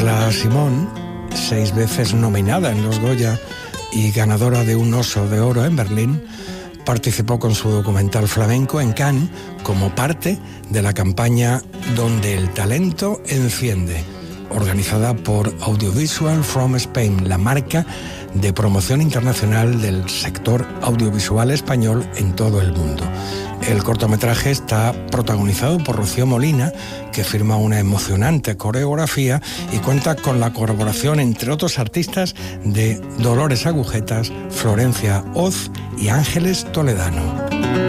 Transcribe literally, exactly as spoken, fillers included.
Carla Simón, seis veces nominada en los Goya y ganadora de un Oso de Oro en Berlín, participó con su documental flamenco en Cannes como parte de la campaña Donde el talento enciende, organizada por Audiovisual from Spain, la marca de promoción internacional del sector audiovisual español en todo el mundo. El cortometraje está protagonizado por Rocío Molina, que firma una emocionante coreografía y cuenta con la colaboración, entre otros artistas, de Dolores Agujetas, Florencia Oz y Ángeles Toledano.